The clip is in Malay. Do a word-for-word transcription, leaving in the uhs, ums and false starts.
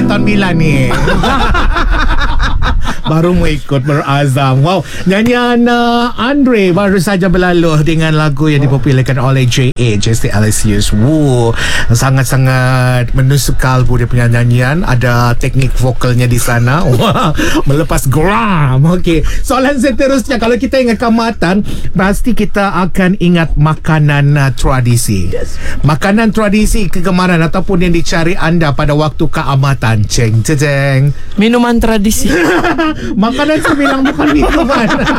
tahun Milan ni. Baru mau ikut berazam. Wow, nyanyian uh, Andre baru saja berlalu dengan lagu yang dipopularkan oleh J A, J C Alesius. Woo, sangat-sangat menusukal bu dia punya nyanyian. Ada teknik vokalnya di sana. Wah, melepas geram. Okey, soalan seterusnya, kalau kita ingat keamatan, pasti kita akan ingat makanan uh, tradisi. Yes. Makanan tradisi kegemaran ataupun yang dicari anda pada waktu keamatan. Ceng ceng. Minuman tradisi. Makanan saya bilang bukan minuman.